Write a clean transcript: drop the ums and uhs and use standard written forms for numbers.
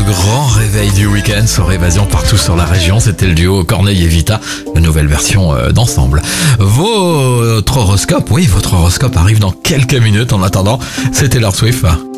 grand réveil du week-end sur Évasion partout sur la région. C'était le duo Corneille et Vita, la nouvelle version d'Ensemble. Votre horoscope arrive dans quelques minutes. En attendant, c'était Taylor Swift.